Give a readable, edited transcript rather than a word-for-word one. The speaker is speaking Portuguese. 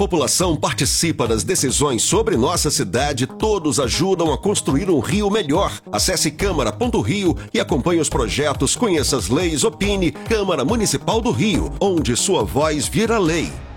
População participa das decisões sobre nossa cidade, todos ajudam a construir um Rio melhor. Acesse câmara.rio e acompanhe os projetos, conheça as leis, opine. Câmara Municipal do Rio, onde sua voz vira lei.